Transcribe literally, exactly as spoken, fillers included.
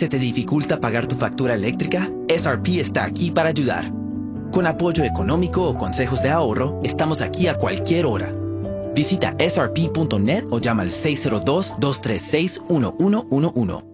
¿Se te dificulta pagar tu factura eléctrica? S R P está aquí para ayudar. Con apoyo económico o consejos de ahorro, estamos aquí a cualquier hora. Visita S R P punto net o llama al seis cero dos, dos tres seis, uno uno uno uno.